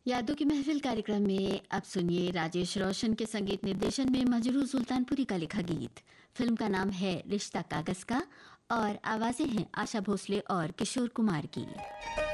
यादों की महफिल कार्यक्रम में अब सुनिए राजेश रोशन के संगीत निर्देशन में मजरू सुल्तानपुरी का लिखा गीत। फिल्म का नाम है रिश्ता कागज का और आवाजें हैं आशा भोसले और किशोर कुमार की।